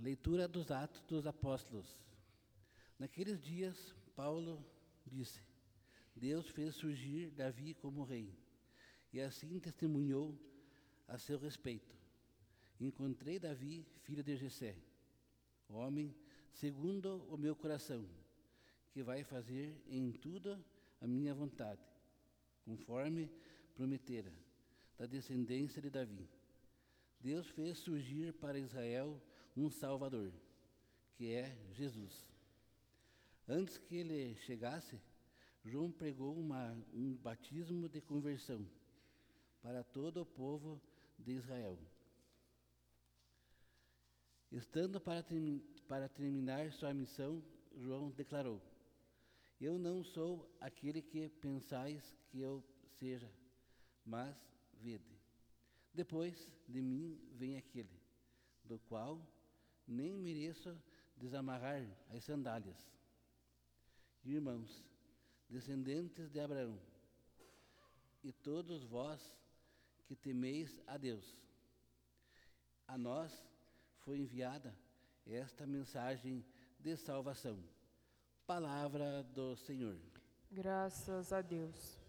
Leitura dos Atos dos Apóstolos. Naqueles dias, Paulo disse: Deus fez surgir Davi como rei, e assim testemunhou a seu respeito. Encontrei Davi, filho de Jessé, homem segundo o meu coração, que vai fazer em tudo a minha vontade, conforme prometera, da descendência de Davi. Deus fez surgir para Israel um Salvador, que é Jesus. Antes que ele chegasse, João pregou um batismo de conversão para todo o povo de Israel. Estando para terminar sua missão, João declarou: Eu não sou aquele que pensais que eu seja, mas vede. Depois de mim vem aquele, do qual nem mereço desamarrar as sandálias. Irmãos, descendentes de Abraão, e todos vós que temeis a Deus, a nós foi enviada esta mensagem de salvação. Palavra do Senhor. Graças a Deus.